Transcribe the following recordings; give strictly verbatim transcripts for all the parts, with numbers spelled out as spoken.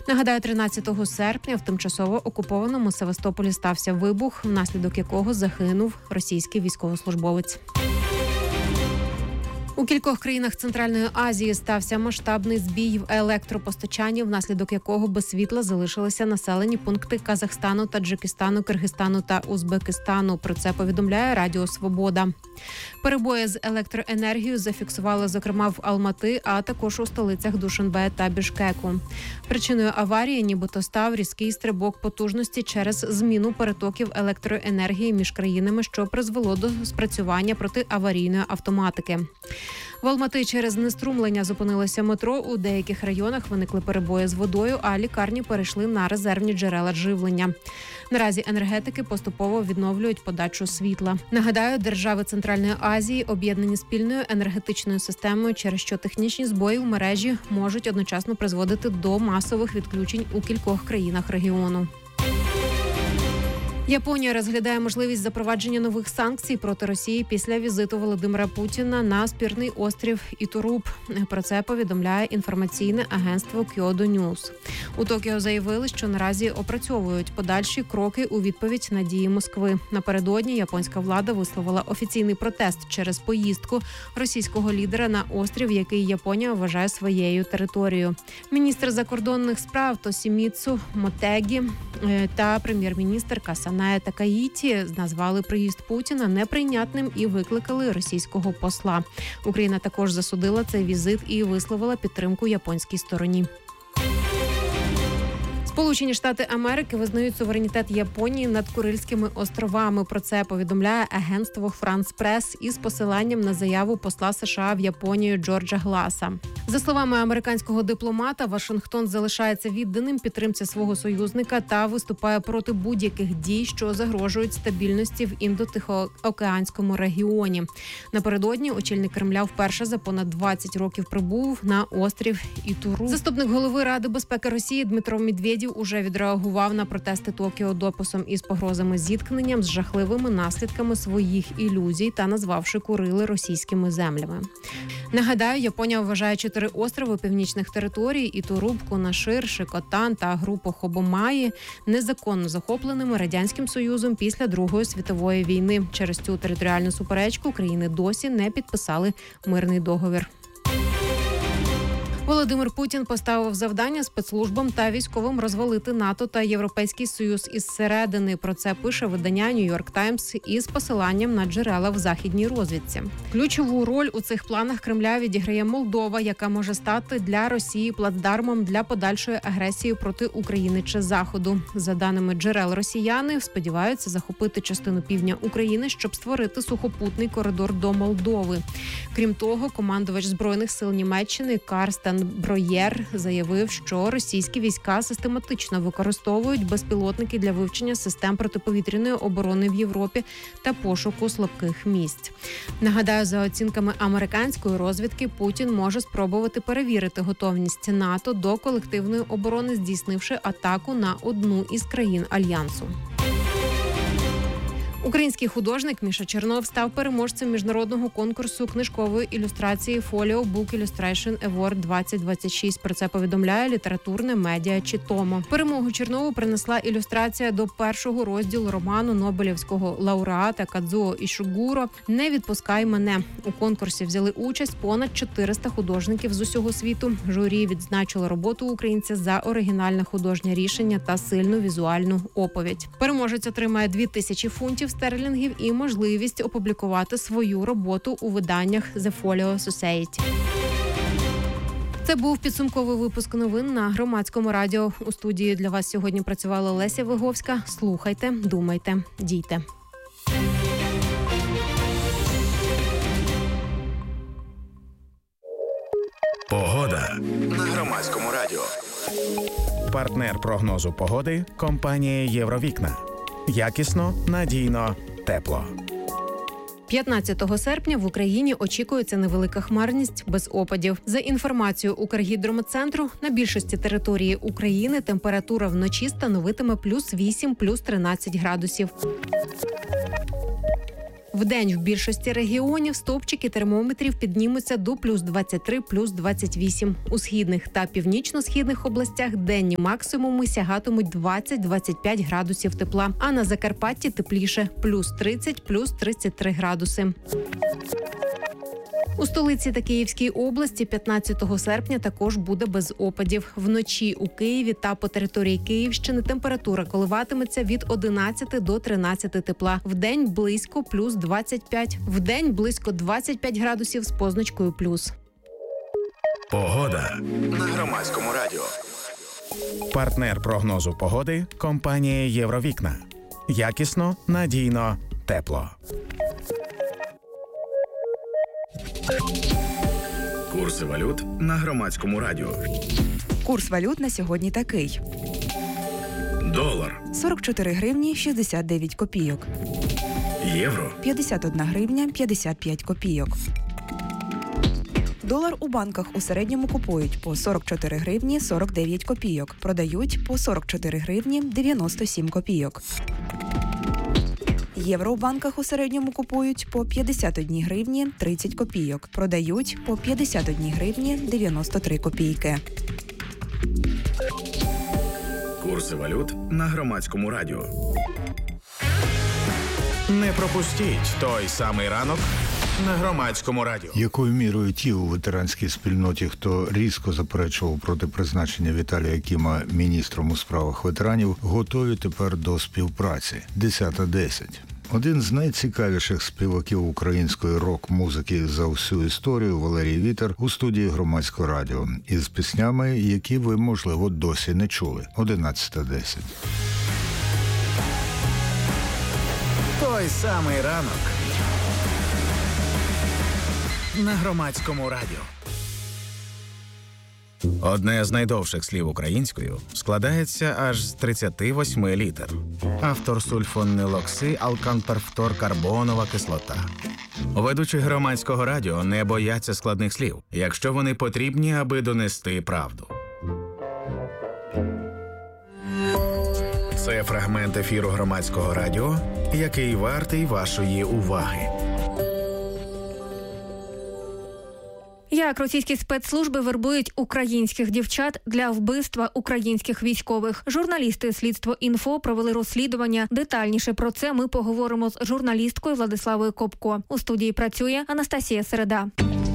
Нагадаю, тринадцятого серпня в тимчасово окупованому Севастополі стався вибух, внаслідок якого загинув російський військовослужбовець. У кількох країнах Центральної Азії стався масштабний збій в електропостачанні, внаслідок якого без світла залишилися населені пункти Казахстану, Таджикистану, Киргизстану та Узбекистану. Про це повідомляє Радіо Свобода. Перебої з електроенергією зафіксували, зокрема, в Алмати, а також у столицях Душанбе та Бішкеку. Причиною аварії нібито став різкий стрибок потужності через зміну перетоків електроенергії між країнами, що призвело до спрацювання протиаварійної автоматики. В Алмати через знеструмлення зупинилося метро, у деяких районах виникли перебої з водою, а лікарні перейшли на резервні джерела живлення. Наразі енергетики поступово відновлюють подачу світла. Нагадаю, держави Центральної Азії об'єднані спільною енергетичною системою, через що технічні збої в мережі можуть одночасно призводити до масових відключень у кількох країнах регіону. Японія розглядає можливість запровадження нових санкцій проти Росії після візиту Володимира Путіна на спірний острів Ітуруб. Про це повідомляє інформаційне агентство Кьодо Ньюс. У Токіо заявили, що наразі опрацьовують подальші кроки у відповідь на дії Москви. Напередодні японська влада висловила офіційний протест через поїздку російського лідера на острів, який Японія вважає своєю територією. Міністр закордонних справ Тосіміцу Мотегі та прем'єр-міністр Касана Такаїті назвали приїзд Путіна неприйнятним і викликали російського посла. Україна також засудила цей візит і висловила підтримку японській стороні. Сполучені Штати Америки визнають суверенітет Японії над Курильськими островами. Про це повідомляє агентство Франс Прес із посиланням на заяву посла США в Японію Джорджа Гласа. За словами американського дипломата, Вашингтон залишається відданим підтримці свого союзника та виступає проти будь-яких дій, що загрожують стабільності в Індо-Тихоокеанському регіоні. Напередодні очільник Кремля вперше за понад двадцять років прибув на острів Ітуруб. Заступник голови Ради безпеки Росії Дмитро Медведєв уже відреагував на протести Токіо дописом із погрозами зіткненням з жахливими наслідками своїх ілюзій та назвавши Курили російськими землями. Нагадаю, Японія вважає чотири острови північних територій – Ітуруб, Кунашир, Шикотан та групу Хобомаї – незаконно захопленими Радянським Союзом після Другої світової війни. Через цю територіальну суперечку країни досі не підписали мирний договір. Володимир Путін поставив завдання спецслужбам та військовим розвалити НАТО та Європейський Союз із середини. Про це пише видання «Нью-Йорк Таймс» із посиланням на джерела в західній розвідці. Ключову роль у цих планах Кремля відіграє Молдова, яка може стати для Росії плацдармом для подальшої агресії проти України чи Заходу. За даними джерел, росіяни сподіваються захопити частину півдня України, щоб створити сухопутний коридор до Молдови. Крім того, командувач Збройних сил Німеччини Карстен Броєр заявив, що російські війська систематично використовують безпілотники для вивчення систем протиповітряної оборони в Європі та пошуку слабких місць. Нагадаю, за оцінками американської розвідки, Путін може спробувати перевірити готовність НАТО до колективної оборони, здійснивши атаку на одну із країн Альянсу. Український художник Міша Чернов став переможцем міжнародного конкурсу книжкової ілюстрації Folio Book Illustration Award двадцять двадцять шість. Про це повідомляє літературне медіа Читомо. Перемогу Чернову принесла ілюстрація до першого розділу роману нобелівського лауреата Кадзуо Ішигуро «Не відпускай мене». У конкурсі взяли участь понад чотириста художників з усього світу. Журі відзначило роботу українця за оригінальне художнє рішення та сильну візуальну оповідь. Переможець отримає дві тисячі фунтів стерлінгів і можливість опублікувати свою роботу у виданнях The Folio Society. Це був підсумковий випуск новин на Громадському радіо. У студії для вас сьогодні працювала Леся Виговська. Слухайте, думайте, дійте. Погода на Громадському радіо. Партнер прогнозу погоди – компанія «Євровікна». Якісно, надійно, тепло. п'ятнадцятого серпня в Україні очікується невелика хмарність без опадів. За інформацією Укргідрометцентру, на більшості території України температура вночі становитиме плюс вісім, плюс тринадцять градусів. Вдень в більшості регіонів стовпчики термометрів піднімуться до плюс двадцять три, плюс двадцять вісім. У східних та північно-східних областях денні максимуми сягатимуть двадцять - двадцять п'ять градусів тепла, а на Закарпатті тепліше – плюс тридцять, плюс тридцять три градуси. У столиці та Київській області п'ятнадцятого серпня також буде без опадів. Вночі у Києві та по території Київщини температура коливатиметься від одинадцяти до тринадцяти тепла. Вдень близько плюс двадцять п'ять. Вдень близько двадцять п'ять градусів з позначкою плюс. Погода на Громадському радіо. Партнер прогнозу погоди – компанія «Євровікна». Якісно, надійно, тепло. Курси валют на Громадському радіо. Курс валют на сьогодні такий. Долар сорок чотири гривні шістдесят дев'ять копійок. Євро п'ятдесят одна гривня п'ятдесят п'ять копійок. Долар у банках у середньому купують по сорок чотири гривні сорок дев'ять копійок. Продають по сорок чотири гривні дев'яносто сім копійок. Євро у банках у середньому купують по п'ятдесят одна гривні тридцять копійок. Продають по п'ятдесят одна гривні дев'яносто три копійки. Курси валют на Громадському радіо. Не пропустіть той самий ранок на Громадському радіо. Якою мірою ті у ветеранській спільноті, хто різко заперечував проти призначення Віталія Кіма міністром у справах ветеранів, готові тепер до співпраці? десята десять. Один з найцікавіших співаків української рок-музики за всю історію Валерій Вітер у студії Громадського радіо із піснями, які ви, можливо, досі не чули. одинадцята десять. Той самий ранок на Громадському радіо. Одне з найдовших слів українською складається аж з тридцяти восьми літер. Автор сульфонилокси, алканперфторкарбонова кислота. Ведучі Громадського радіо не бояться складних слів, якщо вони потрібні, аби донести правду. Це фрагмент ефіру Громадського радіо, який вартий вашої уваги. Як російські спецслужби вербують українських дівчат для вбивства українських військових. Журналісти Слідство.Інфо провели розслідування. Детальніше про це ми поговоримо з журналісткою Владиславою Копко. У студії працює Анастасія Середа.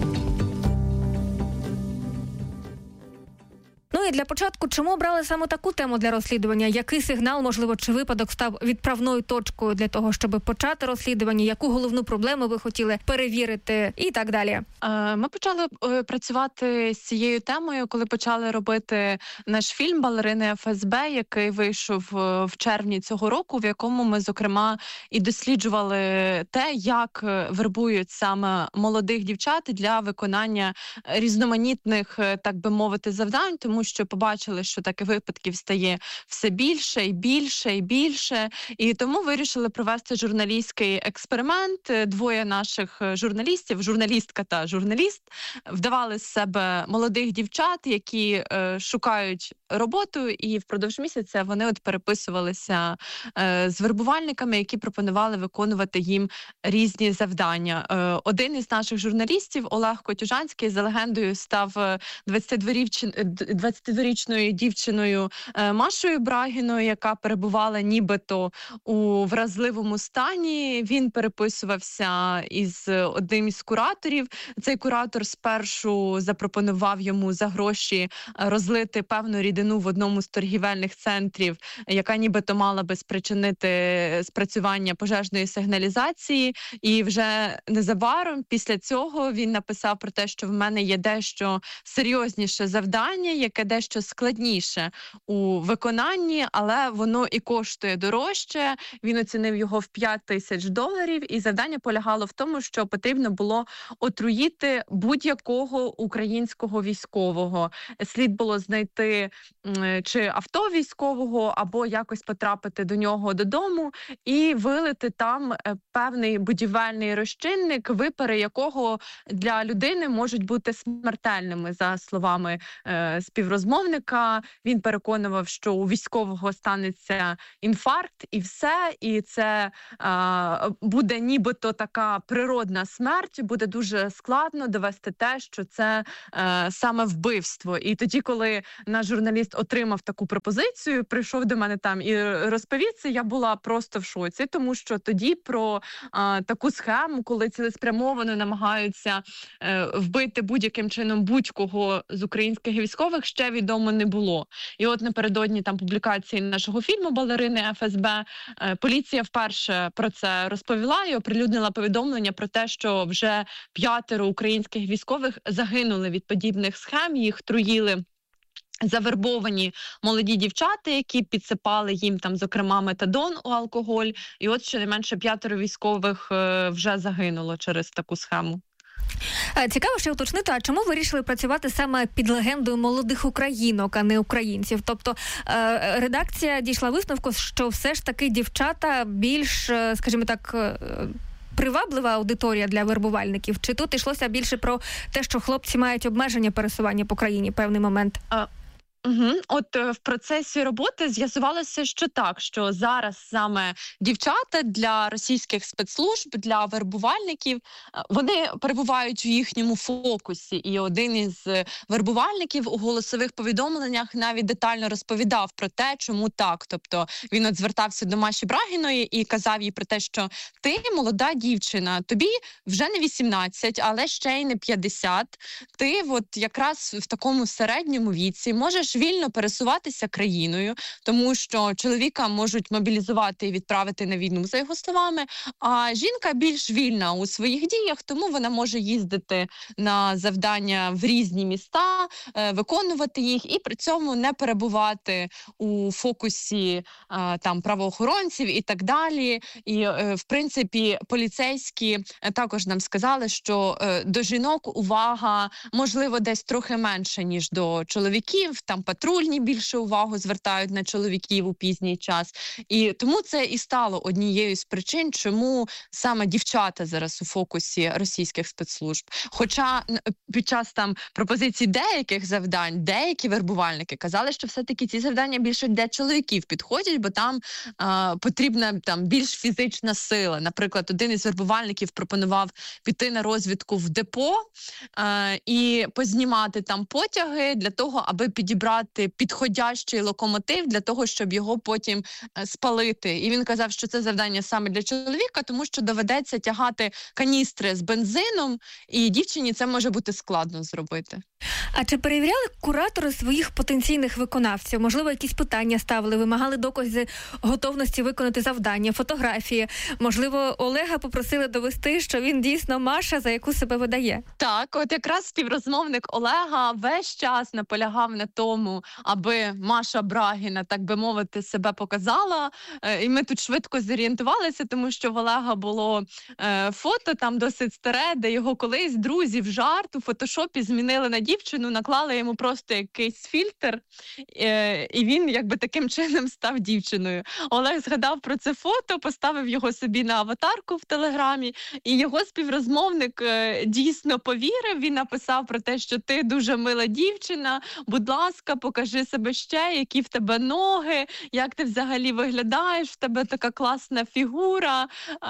Ну і для початку, чому обрали саме таку тему для розслідування? Який сигнал, можливо, чи випадок став відправною точкою для того, щоб почати розслідування? Яку головну проблему ви хотіли перевірити і так далі? Ми почали працювати з цією темою, коли почали робити наш фільм «Балерини еф ес бе», який вийшов в червні цього року, в якому ми, зокрема, і досліджували те, як вербують саме молодих дівчат для виконання різноманітних, так би мовити, завдань, тому що побачили, що таких випадків стає все більше і більше і більше. І тому вирішили провести журналістський експеримент. Двоє наших журналістів, журналістка та журналіст, вдавали з себе молодих дівчат, які е, шукають роботу, і впродовж місяця вони от переписувалися е, з вербувальниками, які пропонували виконувати їм різні завдання. Е, один із наших журналістів, Олег Котюжанський, за легендою став двадцятидворічною дівчиною е, Машою Брагіною, яка перебувала нібито у вразливому стані. Він переписувався із одним із кураторів. Цей куратор спершу запропонував йому за гроші розлити певну рідину в одному з торгівельних центрів, яка нібито мала би спричинити спрацювання пожежної сигналізації. І вже незабаром після цього він написав про те, що в мене є дещо серйозніше завдання, яке дещо складніше у виконанні, але воно і коштує дорожче. Він оцінив його в п'ять тисяч доларів, і завдання полягало в тому, що потрібно було отруїти будь-якого українського військового. Слід було знайти чи авто військового, або якось потрапити до нього додому і вилити там певний будівельний розчинник, випари якого для людини можуть бути смертельними, за словами е, співробітників співрозмовника. Він переконував, що у військового станеться інфаркт і все, і це е, буде нібито така природна смерть, буде дуже складно довести те, що це е, саме вбивство. І тоді, коли наш журналіст отримав таку пропозицію, прийшов до мене там і розповів це, я була просто в шоці, тому що тоді про е, таку схему, коли цілеспрямовано намагаються е, вбити будь-яким чином будь-кого з українських військових, ще відомо не було. І от напередодні там публікації нашого фільму «Балерини еф ес бе» е, поліція вперше про це розповіла і оприлюднила повідомлення про те, що вже п'ятеро українських військових загинули від подібних схем, їх труїли завербовані молоді дівчата, які підсипали їм там, зокрема, метадон у алкоголь. І от щонайменше п'ятеро військових е, вже загинуло через таку схему. Цікаво ще уточнити, а чому вирішили працювати саме під легендою молодих українок, а не українців? Тобто редакція дійшла висновку, що все ж таки дівчата більш, скажімо так, приваблива аудиторія для вербувальників? Чи тут йшлося більше про те, що хлопці мають обмеження пересування по країні в певний момент? А... Угу. От в процесі роботи з'ясувалося, що так, що зараз саме дівчата для російських спецслужб, для вербувальників, вони перебувають у їхньому фокусі. І один із вербувальників у голосових повідомленнях навіть детально розповідав про те, чому так. Тобто він от звертався до Маші Брагіної і казав їй про те, що ти молода дівчина, тобі вже не вісімнадцять, але ще й не п'ятдесят. Ти от якраз в такому середньому віці можеш вільно пересуватися країною, тому що чоловіка можуть мобілізувати і відправити на війну, за його словами, а жінка більш вільна у своїх діях, тому вона може їздити на завдання в різні міста, виконувати їх і при цьому не перебувати у фокусі там правоохоронців і так далі. І, в принципі, поліцейські також нам сказали, що до жінок увага, можливо, десь трохи менше, ніж до чоловіків, там патрульні більше увагу звертають на чоловіків у пізній час. І тому це і стало однією з причин, чому саме дівчата зараз у фокусі російських спецслужб. Хоча під час там пропозицій деяких завдань, деякі вербувальники казали, що все-таки ці завдання більше для чоловіків підходять, бо там а, потрібна там більш фізична сила. Наприклад, один із вербувальників пропонував піти на розвідку в депо а, і познімати там потяги для того, аби підібрати підходящий локомотив для того, щоб його потім спалити. І він казав, що це завдання саме для чоловіка, тому що доведеться тягати каністри з бензином, і дівчині це може бути складно зробити. А чи перевіряли куратори своїх потенційних виконавців? Можливо, якісь питання ставили, вимагали докази готовності виконати завдання, фотографії? Можливо, Олега попросили довести, що він дійсно Маша, за яку себе видає? Так, от якраз співрозмовник Олега весь час наполягав на тому, аби Маша Брагіна, так би мовити, себе показала. І ми тут швидко зорієнтувалися, тому що в Олега було е, фото там досить старе, де його колись друзі в жарт у фотошопі змінили на дівчину, наклали йому просто якийсь фільтр, е, і він якби таким чином став дівчиною. Олег згадав про це фото, поставив його собі на аватарку в Телеграмі, і його співрозмовник е, дійсно повірив. Він написав про те, що ти дуже мила дівчина, будь ласка, покажи себе ще, які в тебе ноги, як ти взагалі виглядаєш, в тебе така класна фігура.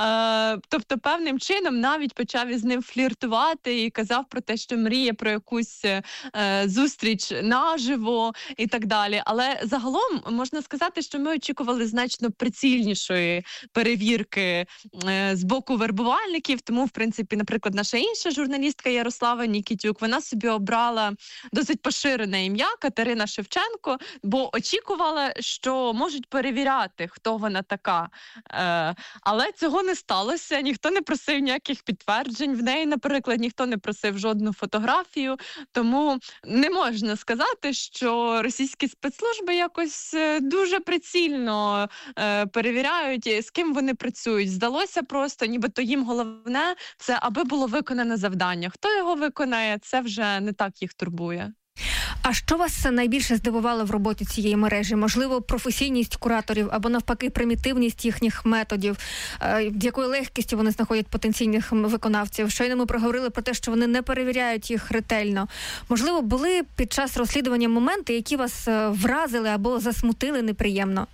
Е, тобто певним чином навіть почав із ним фліртувати і казав про те, що мріє про якусь е, зустріч наживо і так далі. Але загалом можна сказати, що ми очікували значно прицільнішої перевірки е, з боку вербувальників, тому, в принципі, наприклад, наша інша журналістка Ярослава Нікітюк, вона собі обрала досить поширене ім'я Катерина Шевченко, бо очікувала, що можуть перевіряти, хто вона така. Е, але цього не сталося, ніхто не просив ніяких підтверджень в неї, наприклад, ніхто не просив жодну фотографію, тому не можна сказати, що російські спецслужби якось дуже прицільно е, перевіряють, з ким вони працюють. Здалося просто, нібито їм головне, це аби було виконане завдання. Хто його виконає, це вже не так їх турбує. А що вас найбільше здивувало в роботі цієї мережі? Можливо, професійність кураторів або навпаки примітивність їхніх методів, з якою легкістю вони знаходять потенційних виконавців? Щойно ми проговорили про те, що вони не перевіряють їх ретельно. Можливо, були під час розслідування моменти, які вас вразили або засмутили неприємно?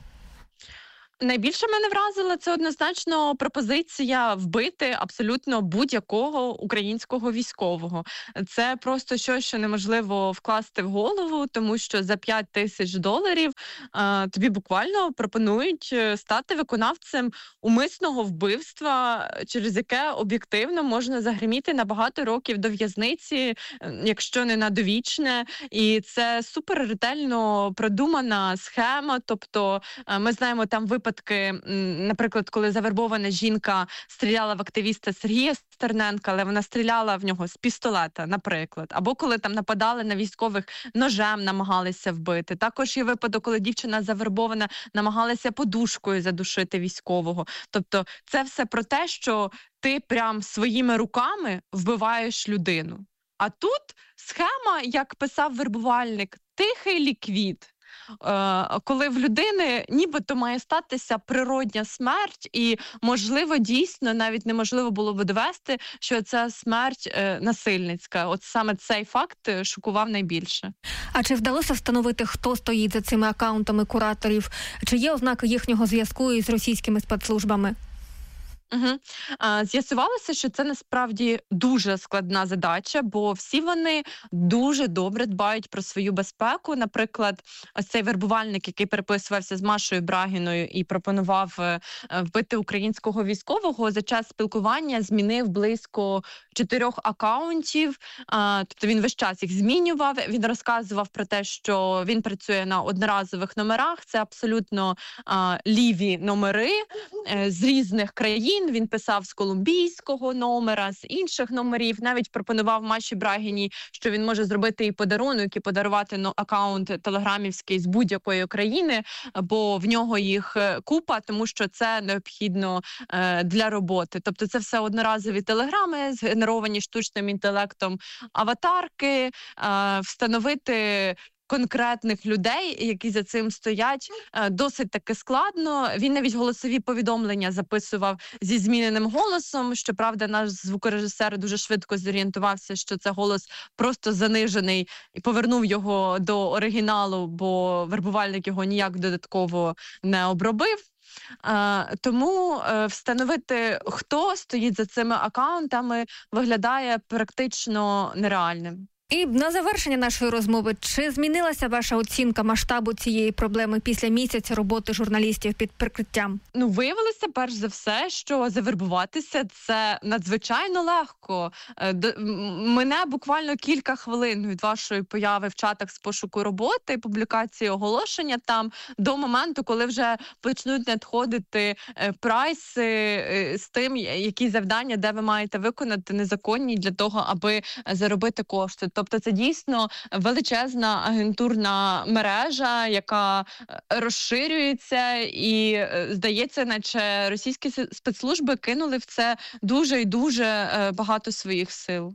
Найбільше мене вразила це однозначно пропозиція вбити абсолютно будь-якого українського військового. Це просто щось, що неможливо вкласти в голову, тому що за п'ять тисяч доларів е, тобі буквально пропонують стати виконавцем умисного вбивства, через яке об'єктивно можна загриміти на багато років до в'язниці, якщо не на довічне. І це супер ретельно продумана схема. Тобто е, ми знаємо там випадки, Випадки, наприклад, коли завербована жінка стріляла в активіста Сергія Стерненка, але вона стріляла в нього з пістолета, наприклад. Або коли там нападали на військових, ножем намагалися вбити. Також є випадок, коли дівчина завербована, намагалася подушкою задушити військового. Тобто це все про те, що ти прям своїми руками вбиваєш людину. А тут схема, як писав вербувальник, тихий ліквід. Коли в людини нібито має статися природня смерть, і, можливо, дійсно навіть неможливо було би довести, що ця смерть насильницька. От саме цей факт шокував найбільше. А чи вдалося встановити, хто стоїть за цими акаунтами кураторів? Чи є ознаки їхнього зв'язку із російськими спецслужбами? Угу. А, з'ясувалося, що це насправді дуже складна задача, бо всі вони дуже добре дбають про свою безпеку. Наприклад, ось цей вербувальник, який переписувався з Машою Брагіною і пропонував е, вбити українського військового, за час спілкування змінив близько чотирьох акаунтів. А, тобто він весь час їх змінював. Він розказував про те, що він працює на одноразових номерах. Це абсолютно а, ліві номери е, з різних країн. Він писав з колумбійського номера, з інших номерів. Навіть пропонував Маші Брагіній, що він може зробити і подарунок, і подарувати ну, акаунт телеграмівський з будь-якої країни, бо в нього їх купа, тому що це необхідно е, для роботи. Тобто це все одноразові телеграми, згенеровані штучним інтелектом аватарки, е, встановити конкретних людей, які за цим стоять, досить таки складно. Він навіть голосові повідомлення записував зі зміненим голосом. Щоправда, наш звукорежисер дуже швидко зорієнтувався, що це голос просто занижений, і повернув його до оригіналу, бо вербувальник його ніяк додатково не обробив. Uh, тому uh, встановити, хто стоїть за цими акаунтами, виглядає практично нереальним. І на завершення нашої розмови, чи змінилася ваша оцінка масштабу цієї проблеми після місяця роботи журналістів під прикриттям? Ну, виявилося, перш за все, що завербуватися – це надзвичайно легко. Мене буквально кілька хвилин від вашої появи в чатах з пошуку роботи, публікації оголошення там, до моменту, коли вже почнуть надходити прайси з тим, які завдання, де ви маєте виконати незаконні для того, аби заробити кошти. Тобто це дійсно величезна агентурна мережа, яка розширюється і, здається, наче російські спецслужби кинули в це дуже і дуже багато своїх сил.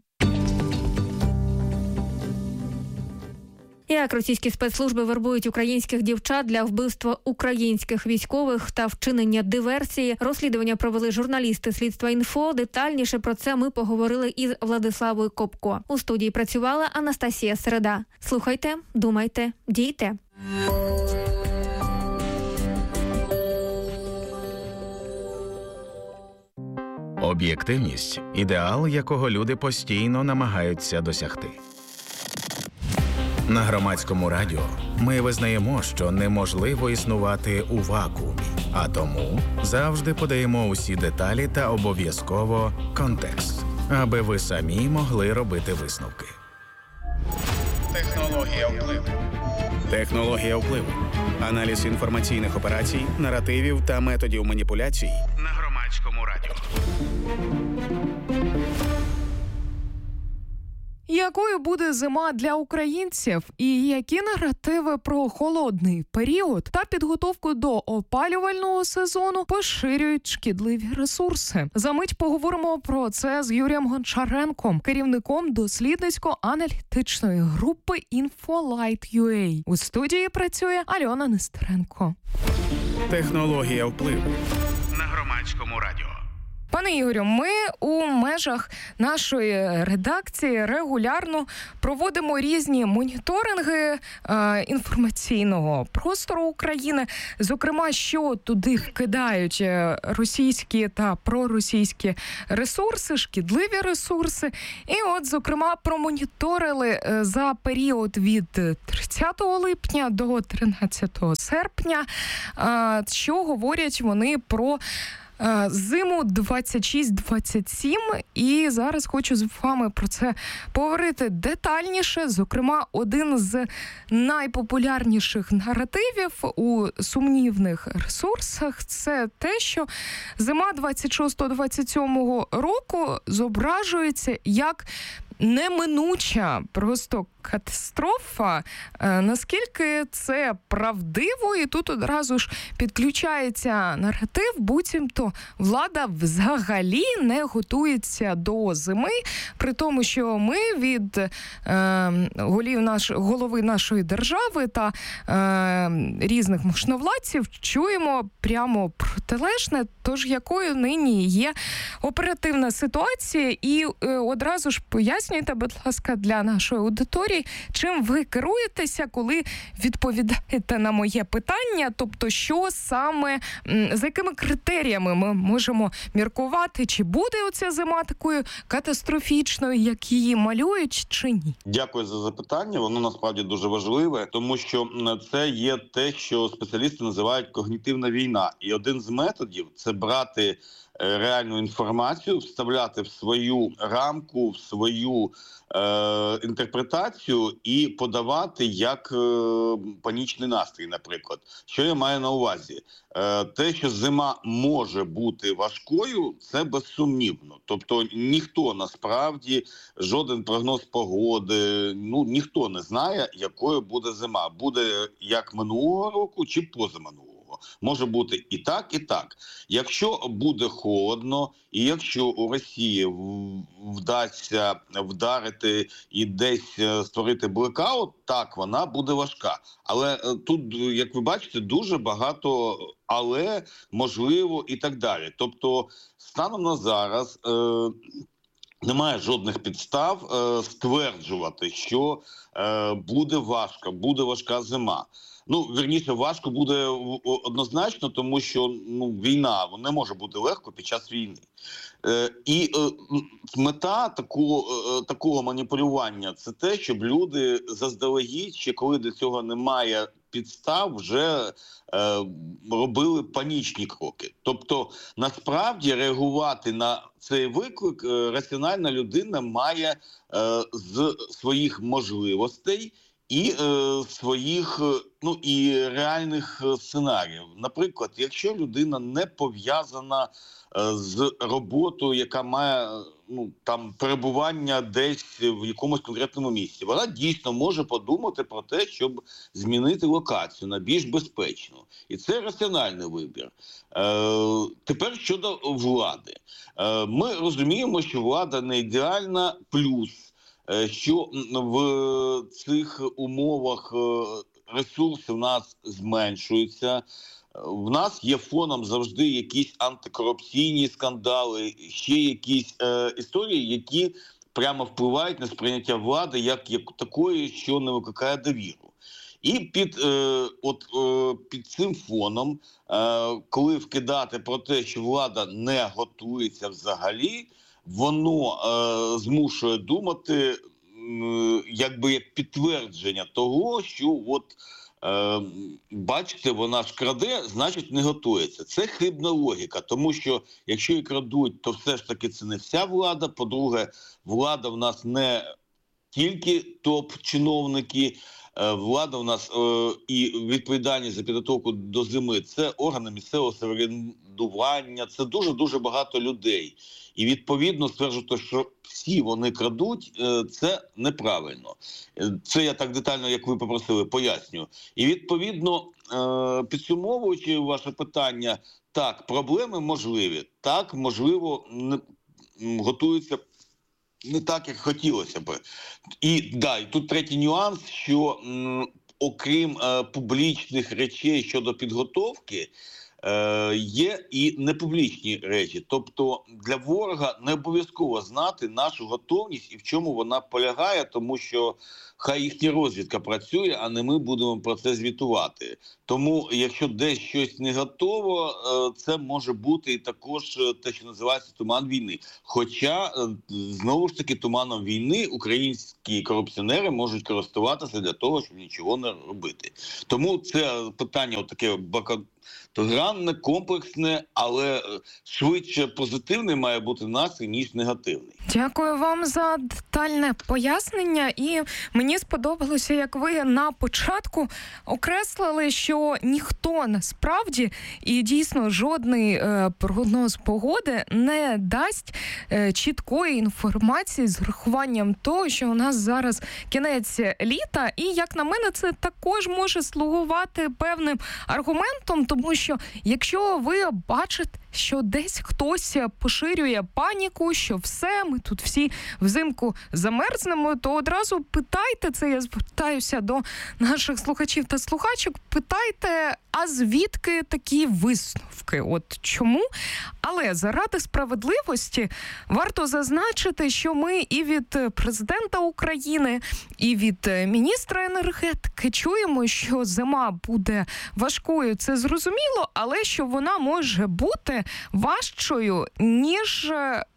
Як російські спецслужби вербують українських дівчат для вбивства українських військових та вчинення диверсії, розслідування провели журналісти Слідства Інфо. Детальніше про це ми поговорили із Владиславою Копко. У студії працювала Анастасія Середа. Слухайте, думайте, дійте. Об'єктивність – ідеал, якого люди постійно намагаються досягти. На Громадському радіо ми визнаємо, що неможливо існувати у вакуумі, а тому завжди подаємо усі деталі та обов'язково контекст, аби ви самі могли робити висновки. Технологія впливу. Технологія впливу. Аналіз інформаційних операцій, наративів та методів маніпуляцій на Громадському радіо. Якою буде зима для українців і які наративи про холодний період та підготовку до опалювального сезону поширюють шкідливі ресурси? Замить поговоримо про це з Юрієм Гончаренком, керівником дослідницько-аналітичної групи InfoLight.ua. У студії працює Альона Нестеренко. Технологія впливу на Громадському радіо. Пане Ігорю, ми у межах нашої редакції регулярно проводимо різні моніторинги е, інформаційного простору України, зокрема, що туди вкидають російські та проросійські ресурси, шкідливі ресурси. І от, зокрема, промоніторили за період від тридцятого липня до тринадцятого серпня, е, що говорять вони про зиму двадцять шість двадцять сім, і зараз хочу з вами про це поговорити детальніше. Зокрема, один з найпопулярніших наративів у сумнівних ресурсах – це те, що зима двадцять шостого двадцять сьомого року зображується як неминуча просто катастрофа. Наскільки це правдиво? І тут одразу ж підключається наратив, буцімто влада взагалі не готується до зими, при тому, що ми від е, голів наш, голови нашої держави та е, різних можновладців чуємо прямо протилежне, тож якою нині є оперативна ситуація. І е, одразу ж пояснюйте, будь ласка, для нашої аудиторії, чим ви керуєтеся, коли відповідаєте на моє питання, тобто що саме, за якими критеріями ми можемо міркувати, чи буде оця зима такою катастрофічною, як її малюють, чи ні? Дякую за запитання, воно насправді дуже важливе, тому що це є те, що спеціалісти називають когнітивна війна. І один з методів – це брати реальну інформацію, вставляти в свою рамку, в свою е, інтерпретацію і подавати як е, панічний настрій, наприклад. Що я маю на увазі? Е, те, що зима може бути важкою, це безсумнівно. Тобто ніхто насправді, жоден прогноз погоди, ну ніхто не знає, якою буде зима. Буде як минулого року чи позаминулого. Може бути і так, і так. Якщо буде холодно, і якщо у Росії вдасться вдарити і десь створити блекаут, так, вона буде важка. Але тут, як ви бачите, дуже багато але, можливо і так далі. Тобто, станом на зараз е, немає жодних підстав е, стверджувати, що е, буде важко, буде важка зима. Ну, вірніше, важко буде однозначно, тому що ну, війна не може бути легко під час війни. Е, і е, мета такого, е, такого маніпулювання – це те, щоб люди заздалегідь, ще коли до цього немає підстав, вже е, робили панічні кроки. Тобто, насправді, реагувати на цей виклик е, раціональна людина має е, з своїх можливостей і е, своїх, ну і реальних сценаріїв. Наприклад, якщо людина не пов'язана е, з роботою, яка має ну там перебування десь в якомусь конкретному місці, вона дійсно може подумати про те, щоб змінити локацію на більш безпечну. І це раціональний вибір. Е, тепер щодо влади. Е, ми розуміємо, що влада не ідеальна, плюс що в цих умовах ресурси в нас зменшуються. В нас є фоном завжди якісь антикорупційні скандали, ще якісь е, історії, які прямо впливають на сприйняття влади як, як такої, що не викликає довіру. І під, е, от, е, під цим фоном, е, коли вкидати про те, що влада не готується взагалі, воно е, змушує думати, е, якби як підтвердження того, що от, е, бачите, вона ж краде, значить не готується. Це хибна логіка, тому що якщо і крадуть, то все ж таки це не вся влада. По-друге, влада в нас не тільки топ-чиновники, влада у нас і відповідальність за підготовку до зими – це органи місцевого самоврядування, це дуже-дуже багато людей. І відповідно стверджувати, що всі вони крадуть, це неправильно. Це я так детально, як ви попросили, поясню. І відповідно, підсумовуючи ваше питання, так, проблеми можливі, так, можливо, не, готуються не так, як хотілося б. І, да, і тут третій нюанс, що м, окрім е, публічних речей щодо підготовки, е, є і непублічні речі. Тобто для ворога не обов'язково знати нашу готовність і в чому вона полягає, тому що хай їхня розвідка працює, а не ми будемо про це звітувати. Тому, якщо десь щось не готово, це може бути і також те, що називається туман війни. Хоча, знову ж таки, туманом війни українські корупціонери можуть користуватися для того, щоб нічого не робити. Тому це питання таке багатогранне, комплексне, але швидше позитивний має бути настрій, ніж негативний. Дякую вам за детальне пояснення. І мені сподобалося, як ви на початку окреслили, що ніхто насправді і дійсно жодний е, прогноз погоди не дасть е, чіткої інформації з урахуванням того, що у нас зараз кінець літа. І, як на мене, це також може слугувати певним аргументом, тому що якщо ви бачите, що десь хтось поширює паніку, що все, ми тут всі взимку замерзнемо, то одразу питайте, це я звертаюся до наших слухачів та слухачок, питайте, а звідки такі висновки? От чому? Але заради справедливості варто зазначити, що ми і від президента України, і від міністра енергетики чуємо, що зима буде важкою, це зрозуміло, але що вона може бути важчою, ніж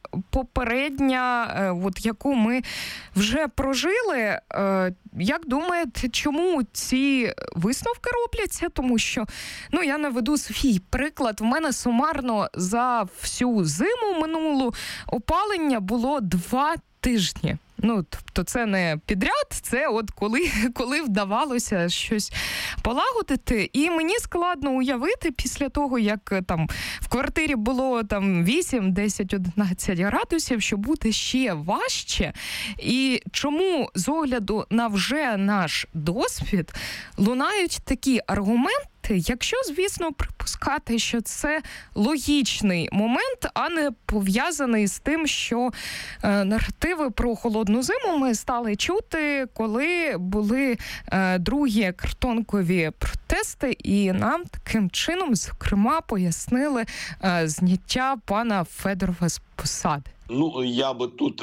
попередня, от яку ми вже прожили. Як думаєте, чому ці висновки робляться? Тому що, ну, я наведу свій приклад. В мене сумарно за всю зиму минулу опалення було два тижні. Ну, тобто це не підряд, це от коли, коли вдавалося щось полагодити. І мені складно уявити після того, як там в квартирі було там вісім, десять, одинадцять градусів, що буде ще важче. І чому з огляду на вже наш досвід лунають такі аргументи, якщо, звісно, припускати, що це логічний момент, а не пов'язаний з тим, що е, наративи про холодну зиму ми стали чути, коли були е, другі картонкові протести, і нам таким чином, зокрема, пояснили е, зняття пана Федорова з посади. Ну, я би тут,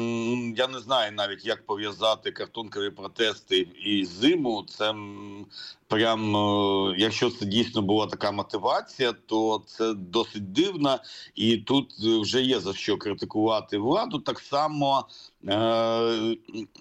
я не знаю навіть, як пов'язати картонкові протести і зиму. Це прям, якщо це дійсно була така мотивація, то це досить дивно. І тут вже є за що критикувати владу. Так само е-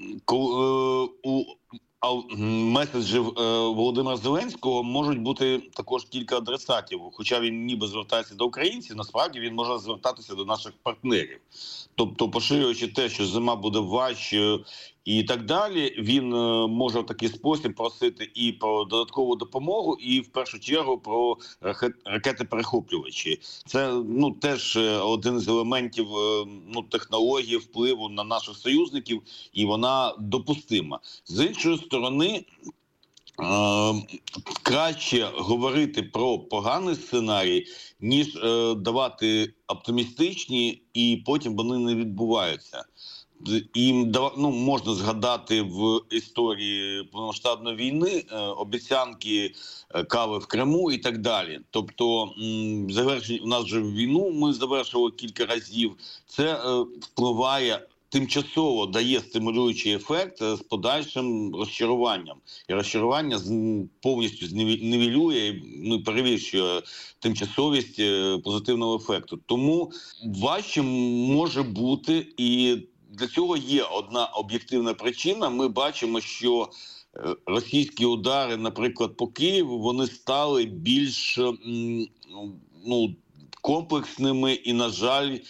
у А меседжів е, Володимира Зеленського можуть бути також кілька адресатів. Хоча він ніби звертається до українців, насправді він може звертатися до наших партнерів. Тобто, поширюючи те, що зима буде важчою і так далі, він е, може в такий спосіб просити і про додаткову допомогу, і в першу чергу про ракети-перехоплювачі. Це, ну, теж один з елементів е, ну, технології впливу на наших союзників, і вона допустима. З іншої сторони, е, краще говорити про поганий сценарій, ніж е, давати оптимістичні, і потім вони не відбуваються. І ну, можна згадати в історії повномасштабної війни е, обіцянки е, кави в Криму і так далі. Тобто, м, завершення у нас вже війну ми завершили кілька разів. Це е, впливає тимчасово, дає стимулюючий ефект з подальшим розчаруванням. І розчарування повністю знівелює, ну, перевищує тимчасовість позитивного ефекту. Тому важче може бути, і для цього є одна об'єктивна причина. Ми бачимо, що російські удари, наприклад, по Києву, вони стали більш, ну, комплексними і, на жаль,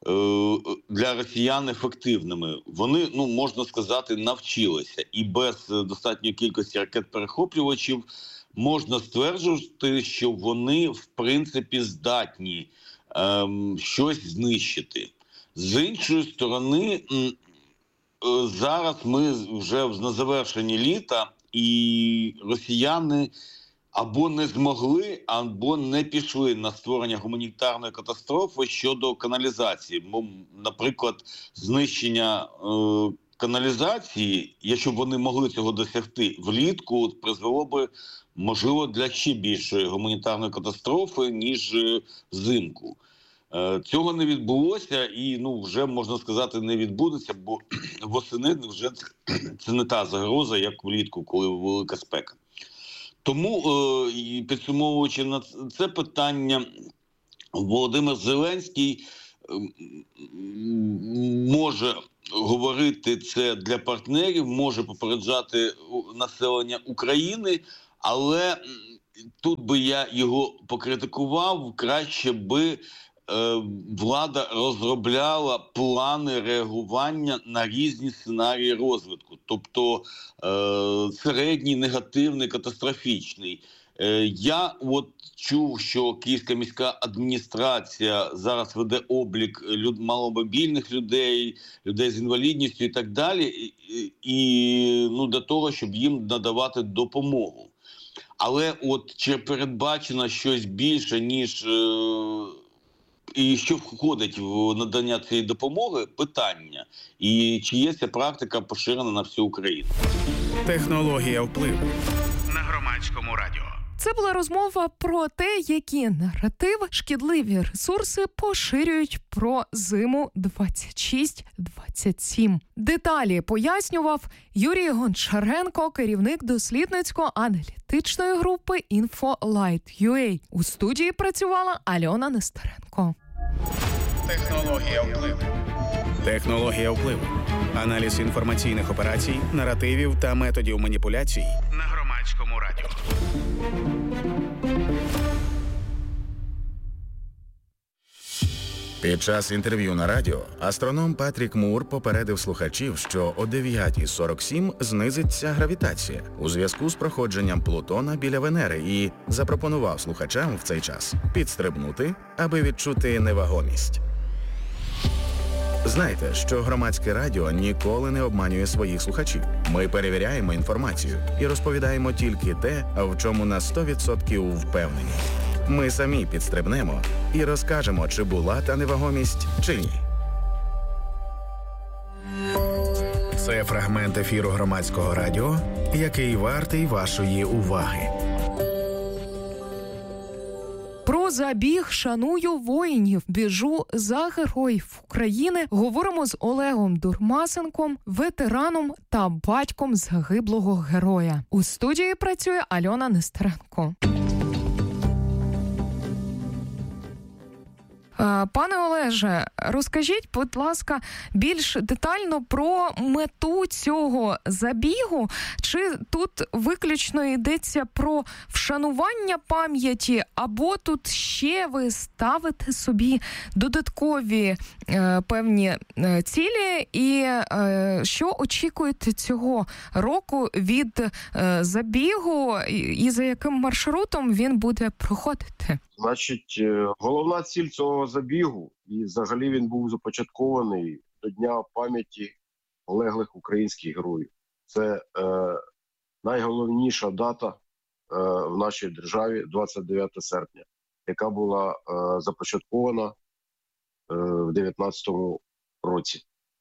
для росіян ефективними. Вони, ну, можна сказати, навчилися. І без достатньої кількості ракет-перехоплювачів можна стверджувати, що вони, в принципі, здатні ем, щось знищити. З іншої сторони, зараз ми вже на завершенні літа, і росіяни або не змогли, або не пішли на створення гуманітарної катастрофи щодо каналізації. Наприклад, знищення е, каналізації, якщо б вони могли цього досягти влітку, призвело би, можливо, для ще більшої гуманітарної катастрофи, ніж взимку. Е, цього не відбулося і, ну, вже, можна сказати, не відбудеться, бо восени вже це не та загроза, як влітку, коли велика спека. Тому, підсумовуючи на це питання, Володимир Зеленський може говорити це для партнерів, може попереджати населення України, але тут би я його покритикував, краще би влада розробляла плани реагування на різні сценарії розвитку, тобто середній, негативний, катастрофічний. Я от чув, що Київська міська адміністрація зараз веде облік люд, маломобільних людей, людей з інвалідністю і так далі, і, і ну, для того, щоб їм надавати допомогу. Але от чи передбачено щось більше, ніж... І що входить в надання цієї допомоги – питання. І чи є ця практика поширена на всю Україну? Технологія впливу на Громадському радіо. Це була розмова про те, які наративи шкідливі ресурси поширюють про зиму двадцять шість двадцять сім. Деталі пояснював Юрій Гончаренко, керівник дослідницько-аналітичної групи InfoLight.ua. У студії працювала Альона Нестеренко. Технологія впливу. Технологія впливу. Аналіз інформаційних операцій, наративів та методів маніпуляцій на Громадському радіо. Під час інтерв'ю на радіо астроном Патрік Мур попередив слухачів, що о дев'ята сорок сім знизиться гравітація у зв'язку з проходженням Плутона біля Венери і запропонував слухачам в цей час підстрибнути, аби відчути невагомість. Знайте, що Громадське радіо ніколи не обманює своїх слухачів. Ми перевіряємо інформацію і розповідаємо тільки те, в чому на сто відсотків впевнені. Ми самі підстрибнемо і розкажемо, чи була та невагомість, чи ні. Це фрагмент ефіру Громадського радіо, який вартий вашої уваги. Про забіг «Шаную воїнів, біжу за героїв України» говоримо з Олегом Дурмасенком, ветераном та батьком загиблого героя. У студії працює Альона Нестеренко. Пане Олеже, розкажіть, будь ласка, більш детально про мету цього забігу. Чи тут виключно йдеться про вшанування пам'яті, або тут ще ви ставите собі додаткові е, певні е, цілі? І е, що очікуєте цього року від е, забігу і, і за яким маршрутом він буде проходити? Значить, головна ціль цього забігу, і взагалі він був започаткований до Дня пам'яті полеглих українських героїв. Це е, найголовніша дата е, в нашій державі, двадцять дев'яте серпня, яка була е, започаткована е, в дев'ятнадцятому році.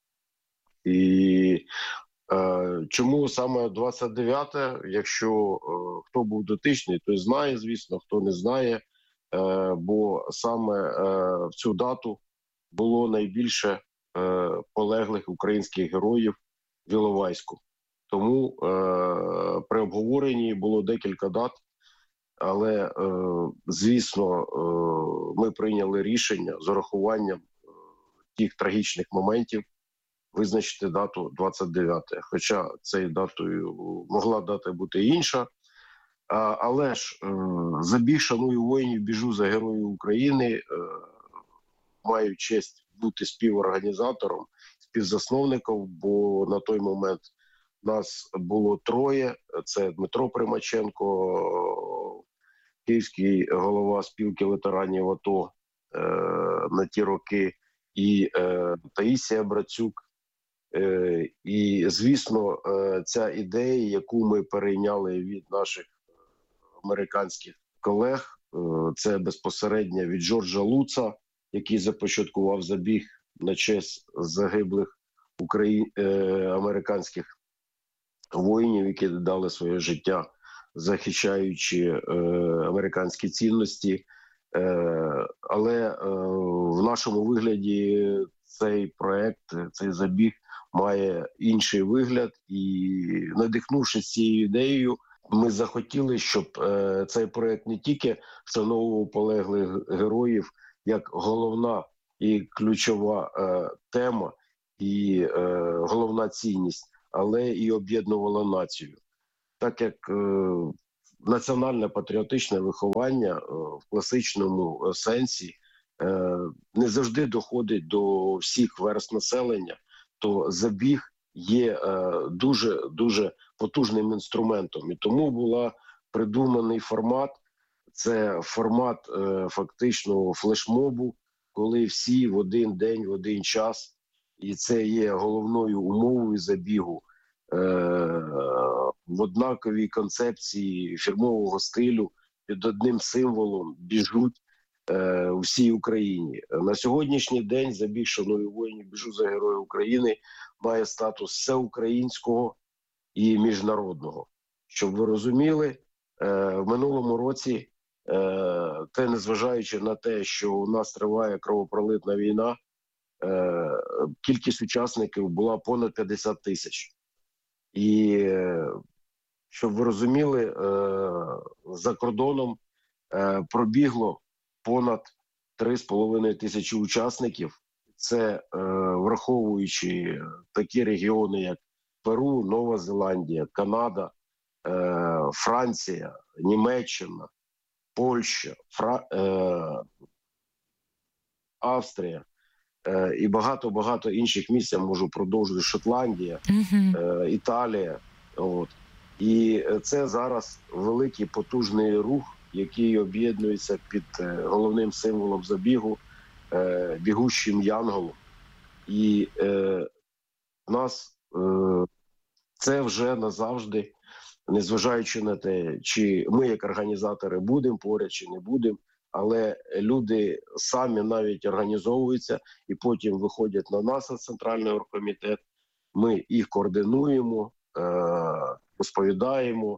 І е, чому саме двадцять дев'яте? Якщо е, хто був дотичний, той знає, звісно, хто не знає, бо саме в цю дату було найбільше полеглих українських героїв в Іловайську. Тому при обговоренні було декілька дат, але, звісно, ми прийняли рішення з урахуванням тих трагічних моментів визначити дату двадцять дев'яте. Хоча цією датою могла дата бути інша. Але ж забіг «Шаную воїнів, біжу за героїв України» маю честь бути співорганізатором, співзасновником, бо на той момент нас було троє. Це Дмитро Примаченко, київський голова спілки ветеранів АТО е, на ті роки, і е, Таїсія Брацюк. Е, і, звісно, е, ця ідея, яку ми перейняли від наших американських колег, е, це безпосередньо від Джорджа Луца, який започаткував забіг на честь загиблих Украї... е, американських воїнів, які дали своє життя, захищаючи е, американські цінності. Е, але е, в нашому вигляді цей проект, цей забіг має інший вигляд. І, надихнувшись цією ідеєю, ми захотіли, щоб е, цей проект не тільки вшановував полеглих героїв як головна і ключова е, тема і е, головна цінність, але і об'єднувала націю. Так як е, національне патріотичне виховання е, в класичному сенсі е, не завжди доходить до всіх верств населення, то забіг є е, дуже дуже потужним інструментом. І тому була придуманий формат. Це формат е, фактично флешмобу, коли всі в один день, в один час, і це є головною умовою забігу, е, в однаковій концепції фірмового стилю, під одним символом біжуть е, у всій Україні. На сьогоднішній день забіг «Шаную воїнів, біжу за Героїв України» має статус всеукраїнського і міжнародного. Щоб ви розуміли, е, в минулому році, е, те незважаючи на те, що у нас триває кровопролитна війна, е, кількість учасників була понад п'ятдесят тисяч. І, е, щоб ви розуміли, е, за кордоном е, пробігло понад три з половиною тисячі учасників. Це е, враховуючи такі регіони, як Перу, Нова Зеландія, Канада, е, Франція, Німеччина, Польща, Фра... е, Австрія е, і багато-багато інших місць, я можу продовжувати, Шотландія, е, Італія. От. І це зараз великий потужний рух, який об'єднується під е, головним символом забігу, е, бігущим янголом. І е, нас е, це вже назавжди, незважаючи на те, чи ми як організатори будемо поряд, чи не будемо, але люди самі навіть організовуються і потім виходять на нас, на Центральний оргкомітет, ми їх координуємо, е, розповідаємо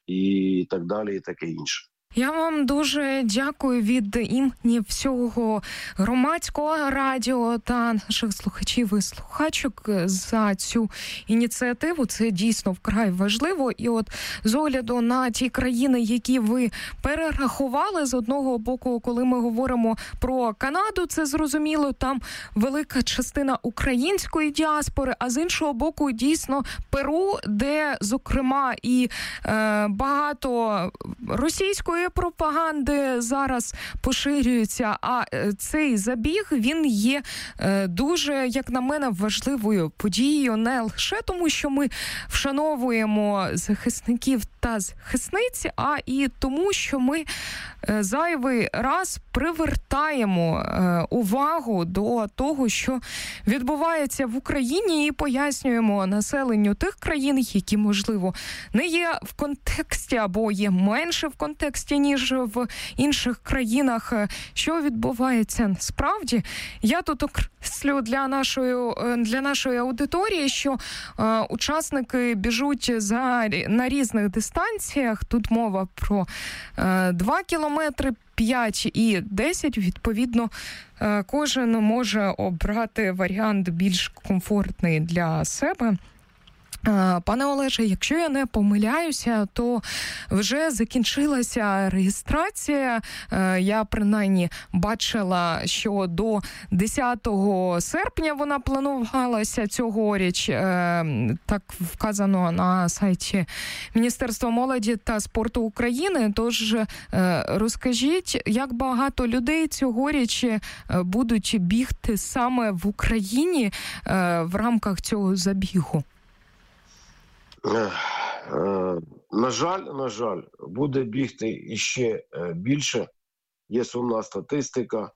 і так далі, і таке інше. Я вам дуже дякую від імені всього громадського радіо та наших слухачів і слухачок за цю ініціативу. Це дійсно вкрай важливо. І от з огляду на ті країни, які ви перерахували, з одного боку, коли ми говоримо про Канаду, це зрозуміло, там велика частина української діаспори, а з іншого боку, дійсно, Перу, де, зокрема, і е, багато російської пропаганди зараз поширюється, а цей забіг, він є дуже, як на мене, важливою подією, не лише тому, що ми вшановуємо захисників та захисниць, а і тому, що ми зайвий раз привертаємо увагу до того, що відбувається в Україні, і пояснюємо населенню тих країн, які, можливо, не є в контексті або є менше в контексті, ніж в інших країнах, що відбувається насправді. Я тут окреслю для нашої, для нашої аудиторії, що е, учасники біжуть за, на різних дистанціях. Тут мова про е, два кілометри, п'ять і десять. Відповідно, е, кожен може обрати варіант більш комфортний для себе. Пане Олеже, якщо я не помиляюся, то вже закінчилася реєстрація. Я принаймні бачила, що до десятого серпня вона планувалася цьогоріч. Так вказано на сайті Міністерства молоді та спорту України. Тож розкажіть, як багато людей цьогоріч будуть бігти саме в Україні в рамках цього забігу? На жаль, на жаль, буде бігти іще більше. Є сумна статистика.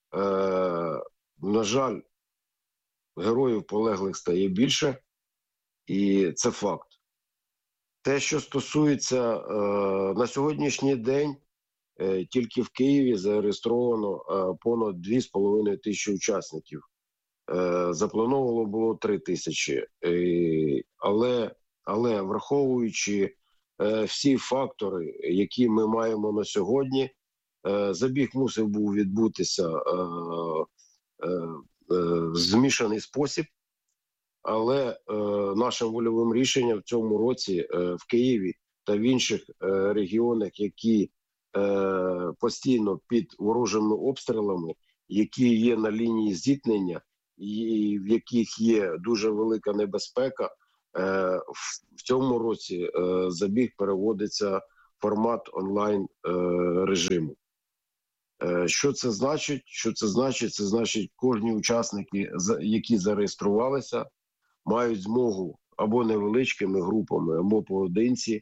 На жаль, героїв полеглих стає більше. І це факт. Те, що стосується на сьогоднішній день, тільки в Києві зареєстровано понад дві з половиною тисячі учасників. Заплановано було три тисячі. Але Але враховуючи е, всі фактори, які ми маємо на сьогодні, е, забіг мусив був відбутися е, е, е, в змішаний спосіб, але е, нашим вольовим рішенням в цьому році е, в Києві та в інших е, регіонах, які е, постійно під ворожими обстрілами, які є на лінії зіткнення і в яких є дуже велика небезпека, в цьому році забіг переводиться в формат онлайн режиму. Що це значить? Що це значить? Це значить, кожні учасники, які зареєструвалися, мають змогу або невеличкими групами, або поодинці,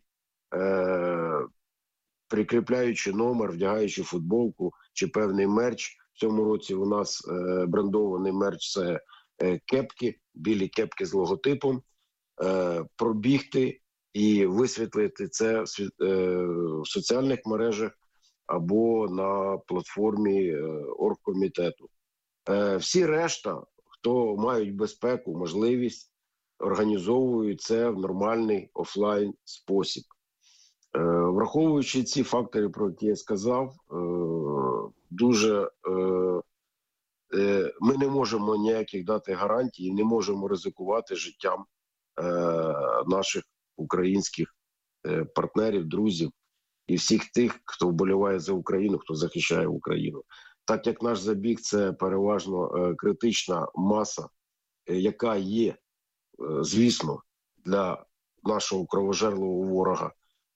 прикріпляючи номер, вдягаючи футболку чи певний мерч. В цьому році у нас брендований мерч – це кепки, білі кепки з логотипом. Пробігти і висвітлити це в соціальних мережах або на платформі оргкомітету. Всі решта, хто мають безпеку, можливість, організовують це в нормальний офлайн спосіб. Враховуючи ці фактори, про які я сказав, дуже ми не можемо ніяких дати гарантій, не можемо ризикувати життям наших українських партнерів, друзів і всіх тих, хто вболіває за Україну, хто захищає Україну. Так як наш забіг – це переважно критична маса, яка є, звісно, для нашого кровожерливого ворога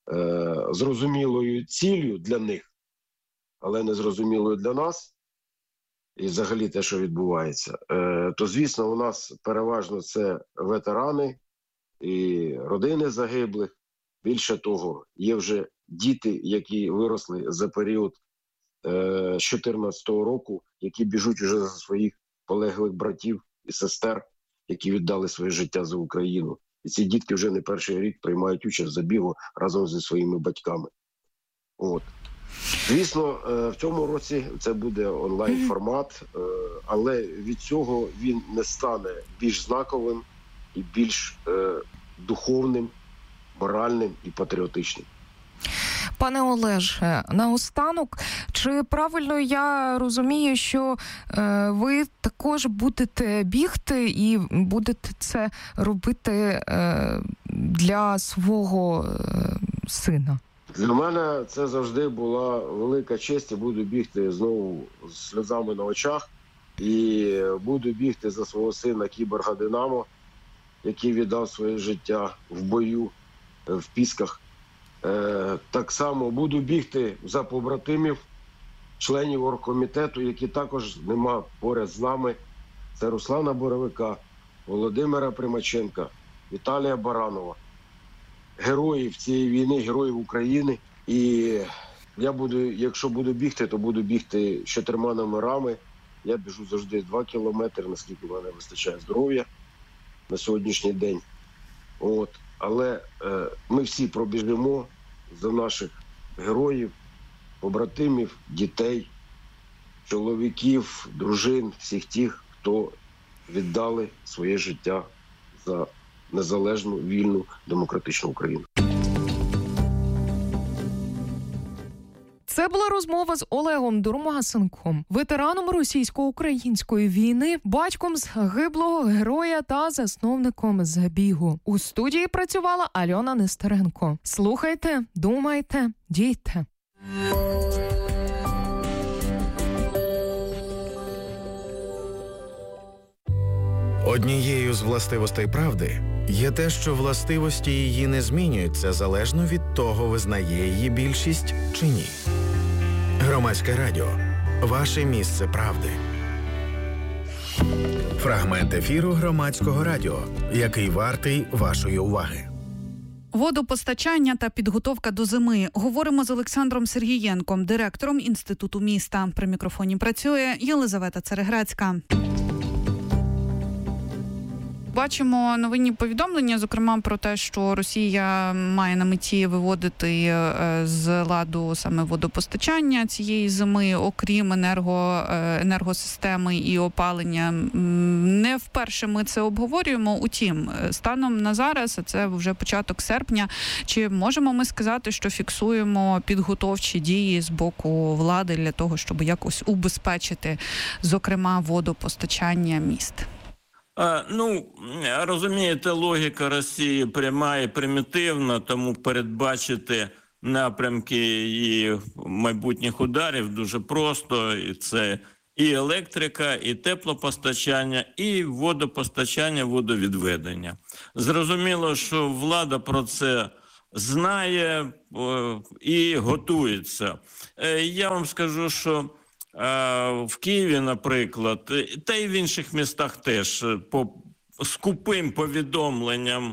зрозумілою ціллю для них, але не зрозумілою для нас, і взагалі те, що відбувається, то, звісно, у нас переважно це ветерани і родини загиблих. Більше того, є вже діти, які виросли за період з чотирнадцятого року, які біжуть вже за своїх полеглих братів і сестер, які віддали своє життя за Україну. І ці дітки вже не перший рік приймають участь в забігу разом зі своїми батьками. От. Звісно, в цьому році це буде онлайн-формат, але від цього він не стане більш знаковим і більш духовним, моральним і патріотичним. Пане Олеже, наостанок, чи правильно я розумію, що е, ви також будете бігти і будете це робити е, для свого е, сина? Для мене це завжди була велика честь, і буду бігти знову з сльозами на очах. І буду бігти за свого сина кіборга Динамо, який віддав своє життя в бою в Пісках. Е, так само буду бігти за побратимів, членів оргкомітету, які також нема поряд з нами. Це Руслана Боровика, Володимира Примаченка, Віталія Баранова. Героїв цієї війни, героїв України. І я буду, якщо буду бігти, то буду бігти з чотирма номерами. Я біжу завжди два кілометри, наскільки в мене вистачає здоров'я на сьогоднішній день. От. Але е, ми всі пробіжимо за наших героїв, побратимів, дітей, чоловіків, дружин, всіх тих, хто віддали своє життя за незалежну, вільну, демократичну Україну. Це була розмова з Олегом Дурмасенком, ветераном російсько-української війни, батьком загиблого героя та засновником забігу. У студії працювала Альона Нестеренко. Слухайте, думайте, дійте. Однією з властивостей правди є те, що властивості її не змінюються залежно від того, визнає її більшість чи ні. Громадське радіо – ваше місце правди. Фрагмент ефіру Громадського радіо, який вартий вашої уваги. Водопостачання та підготовка до зими. Говоримо з Олександром Сергієнком, директором Інституту міста. При мікрофоні працює Єлизавета Цереграцька. Бачимо новинні повідомлення, зокрема про те, що Росія має на меті виводити з ладу саме водопостачання цієї зими, окрім енерго, енергосистеми і опалення. Не вперше ми це обговорюємо. Утім, станом на зараз, а це вже початок серпня, чи можемо ми сказати, що фіксуємо підготовчі дії з боку влади для того, щоб якось убезпечити, зокрема, водопостачання міст? Ну, розумієте, логіка Росії пряма і примітивна, тому передбачити напрямки її майбутніх ударів дуже просто. І це і електрика, і теплопостачання, і водопостачання, водовідведення. Зрозуміло, що влада про це знає і готується. Я вам скажу, що в Києві, наприклад, та й в інших містах теж по скупим повідомленням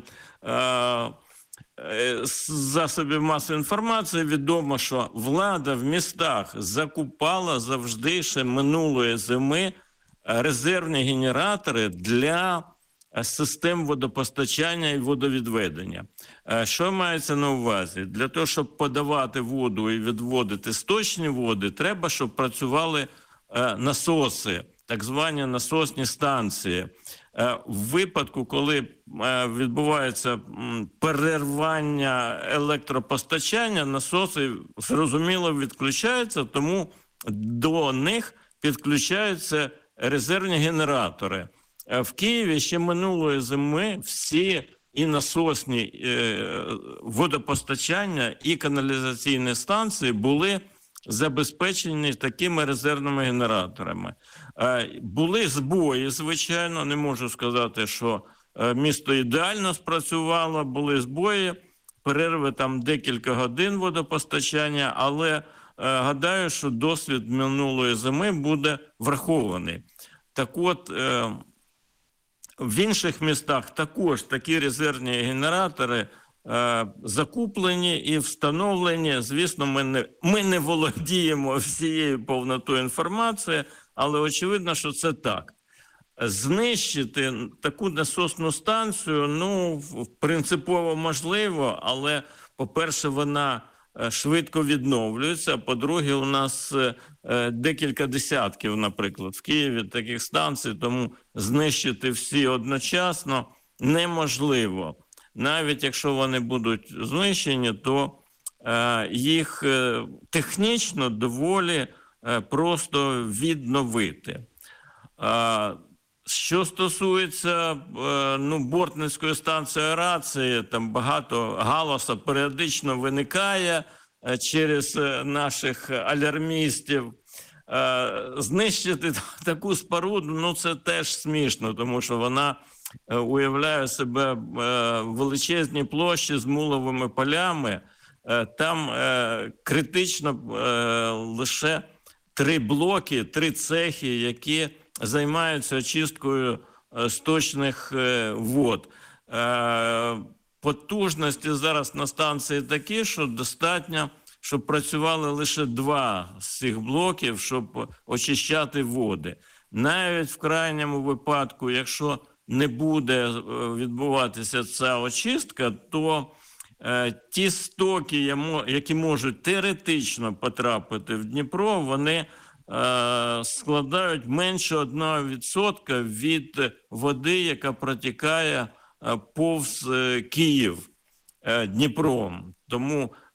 засобів масової інформації відомо, що влада в містах закупала завжди ще минулої зими резервні генератори для систем водопостачання і водовідведення. Що мається на увазі? Для того, щоб подавати воду і відводити сточні води, треба, щоб працювали насоси, так звані насосні станції. В випадку, коли відбувається перервання електропостачання, насоси, зрозуміло, відключаються, тому до них підключаються резервні генератори. В Києві ще минулої зими всі і насосні е, водопостачання, і каналізаційні станції були забезпечені такими резервними генераторами. Е, були збої, звичайно, не можу сказати, що е, місто ідеально спрацювало, були збої, перерви там декілька годин водопостачання, але е, гадаю, що досвід минулої зими буде врахований. Так от, е, в інших містах також такі резервні генератори е, закуплені і встановлені. Звісно, ми не, ми не володіємо всією повнотою інформації, але очевидно, що це так. Знищити таку насосну станцію, ну, принципово можливо, але, по-перше, вона швидко відновлюється, а по-друге, у нас декілька десятків, наприклад, в Києві таких станцій, тому знищити всі одночасно неможливо. Навіть якщо вони будуть знищені, то їх технічно доволі просто відновити. Що стосується ну, Бортницької станції аерації, там багато галасу періодично виникає через наших алярмістів. Знищити таку споруду, ну це теж смішно, тому що вона уявляє себе величезні площі з муловими полями. Там критично лише три блоки, три цехи, які займаються очисткою сточних вод. Потужності зараз на станції такі, що достатньо, щоб працювали лише два з цих блоків, щоб очищати води. Навіть в крайньому випадку, якщо не буде відбуватися ця очистка, то е, ті стоки, які можуть теоретично потрапити в Дніпро, вони складають менше одного відсотка від води, яка протікає повз Київ Дніпром. Тому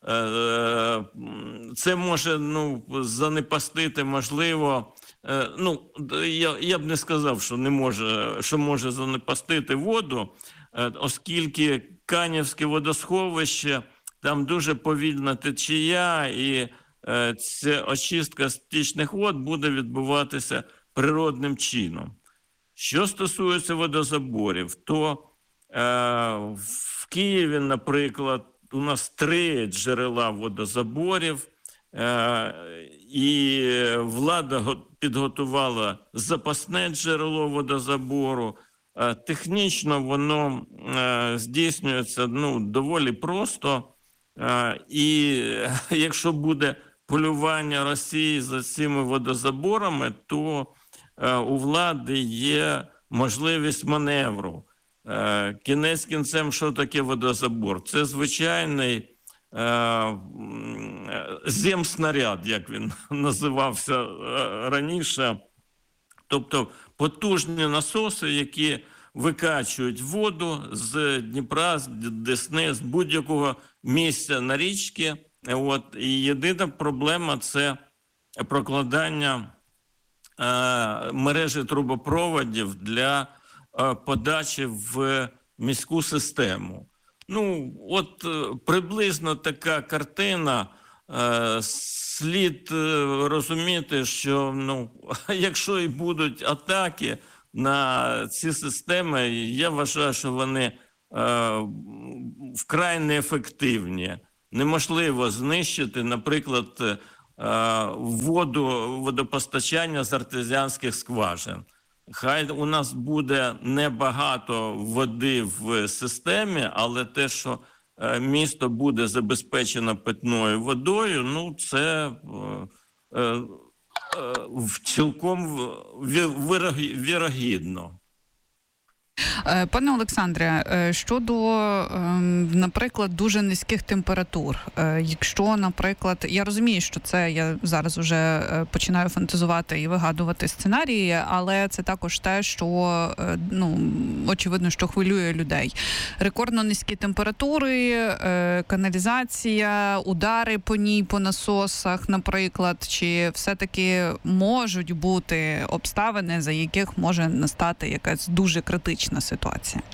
це може, ну, занепастити, можливо, ну, я, я б не сказав, що не може, що може занепастити воду, оскільки Канівське водосховище, там дуже повільна течія, і ця очистка стічних вод буде відбуватися природним чином. Що стосується водозаборів, то е, в Києві, наприклад, у нас три джерела водозаборів, е, і влада підготувала запасне джерело водозабору. Е, технічно воно е, здійснюється, ну, доволі просто, е, і якщо буде полювання Росії за цими водозаборами, то е, у влади є можливість маневру. Е, кінець кінцем, що таке водозабор? Це звичайний е, земснаряд, як він називався раніше. Тобто потужні насоси, які викачують воду з Дніпра, з Десни, з будь-якого місця на річці. От. І єдина проблема – це прокладання е, мережі трубопроводів для е, подачі в міську систему. Ну, от е, приблизно така картина. Е, слід е, розуміти, що, ну, якщо і будуть атаки на ці системи, я вважаю, що вони е, вкрай неефективні. Неможливо знищити, наприклад, воду, водопостачання з артезіанських скважин. Хай у нас буде небагато води в системі, але те, що місто буде забезпечено питною водою, ну, це цілком вірогідно. Пане Олександре, щодо, наприклад, дуже низьких температур, якщо, наприклад, я розумію, що це, я зараз вже починаю фантазувати і вигадувати сценарії, але це також те, що, ну, очевидно, що хвилює людей. Рекордно низькі температури, каналізація, удари по ній, по насосах, наприклад, чи все-таки можуть бути обставини, за яких може настати якась дуже критична ситуація?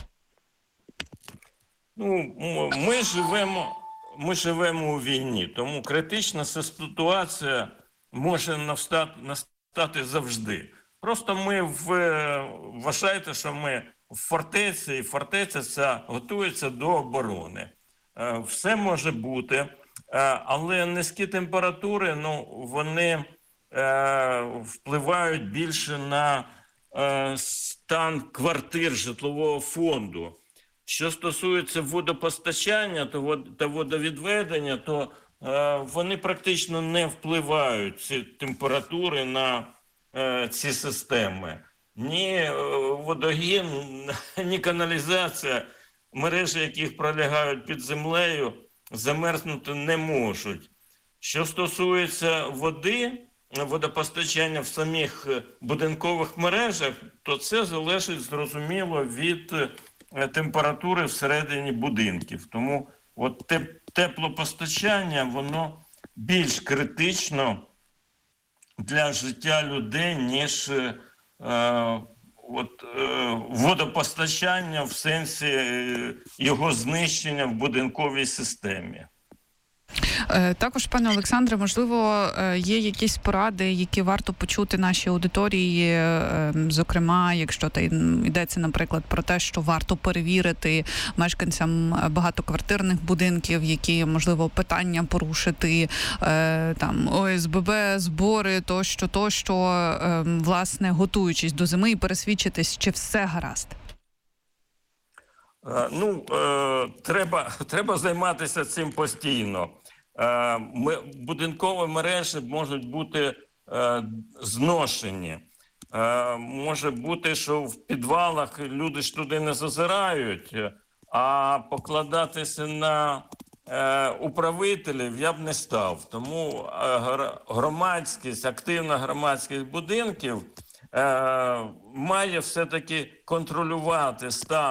Ну, ми живемо, ми живемо у війні, тому критична ситуація може настати, настати завжди. Просто ми в, вважаєте, що ми в фортеці, і фортеця ця готується до оборони. Все може бути, але низькі температури, ну, вони впливають більше на стан квартир житлового фонду. Що стосується водопостачання та водовідведення, то е, вони практично не впливають, ці температури, на е, ці системи. Ні е, водогін, ні каналізація, мережі яких пролягають під землею, замерзнути не можуть. Що стосується води, водопостачання в самих будинкових мережах, то це залежить, зрозуміло, від температури всередині будинків. Тому от теплопостачання, воно більш критично для життя людей, ніж е, от, е, водопостачання в сенсі його знищення в будинковій системі. Також, пане Олександре, можливо, є якісь поради, які варто почути нашій аудиторії, зокрема, якщо та йдеться, наприклад, про те, що варто перевірити мешканцям багатоквартирних будинків, які, можливо, питання порушити, там, О С Б Б, збори, тощо, тощо, власне, готуючись до зими і пересвідчитись, чи все гаразд? Ну, е, треба, треба займатися цим постійно. Е, ми, будинкові мережі можуть бути е, зношені. Е, може бути, що в підвалах люди ж туди не зазирають, а покладатися на е, управителів я б не став. Тому е, громадськість, активна громадськість будинків е, має все-таки контролювати стан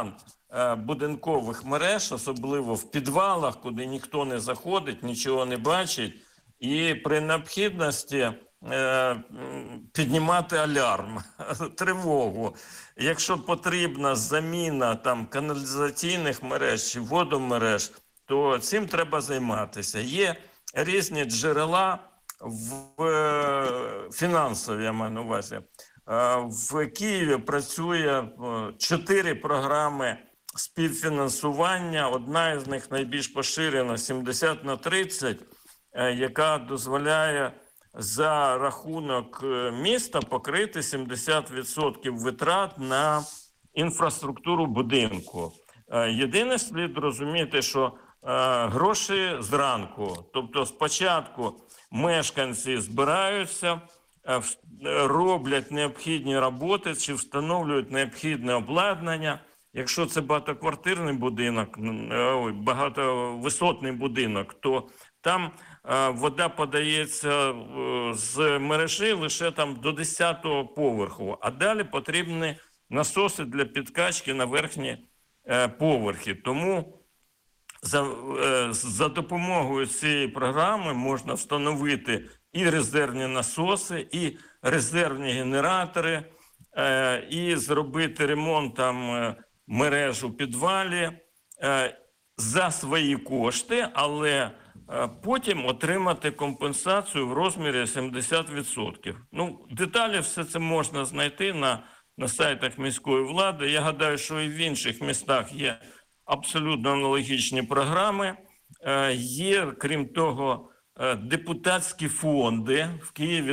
будинкових мереж, особливо в підвалах, куди ніхто не заходить, нічого не бачить, і при необхідності піднімати алярм, тривогу. Якщо потрібна заміна там каналізаційних мереж чи водомереж, то цим треба займатися. Є різні джерела в фінансові, я маю на увазі. В Києві працює чотири програми співфінансування. Одна із них найбільш поширена – сімдесят на тридцять, яка дозволяє за рахунок міста покрити сімдесят відсотків витрат на інфраструктуру будинку. Єдине, слід розуміти, що гроші зранку. Тобто спочатку мешканці збираються, роблять необхідні роботи чи встановлюють необхідне обладнання. Якщо це багатоквартирний будинок, багатовисотний будинок, то там вода подається з мережі лише там до десятого поверху, а далі потрібні насоси для підкачки на верхні поверхи. Тому за, за допомогою цієї програми можна встановити і резервні насоси, і резервні генератори, і зробити ремонт там мереж у підвалі за свої кошти, але потім отримати компенсацію в розмірі сімдесят відсотків. Ну, деталі все це можна знайти на, на сайтах міської влади. Я гадаю, що і в інших містах є абсолютно аналогічні програми. Є, крім того, депутатські фонди в Києві.